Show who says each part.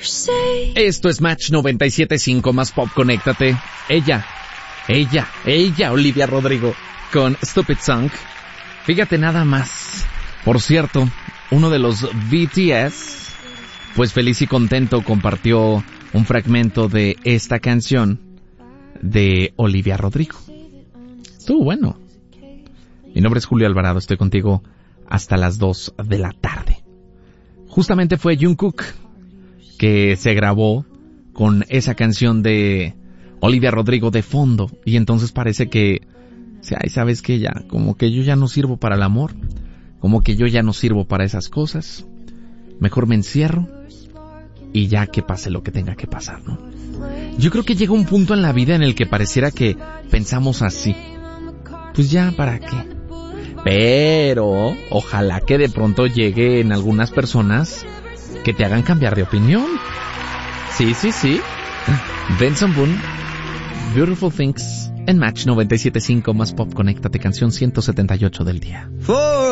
Speaker 1: Esto es Match 97.5 más pop, conéctate. Ella, Olivia Rodrigo, con Stupid Song. Fíjate nada más. Por cierto, uno de los BTS, pues feliz y contento compartió un fragmento de esta canción de Olivia Rodrigo. Estuvo bueno. Mi nombre es Julio Alvarado, estoy contigo hasta las 2 de la tarde. Justamente fue Jungkook que se grabó con esa canción de Olivia Rodrigo de fondo, y entonces parece que, ay, ¿sabes qué? Ya, como que yo ya no sirvo para el amor, como que yo ya no sirvo para esas cosas, mejor me encierro y ya que pase lo que tenga que pasar, ¿no? Yo creo que llega un punto en la vida en el que pareciera que pensamos así, pues ya, ¿para qué? Pero ojalá que de pronto llegue en algunas personas que te hagan cambiar de opinión. Sí. Benson Boone, Beautiful Things, en Match 97.5 más pop, conéctate, canción 178 del día.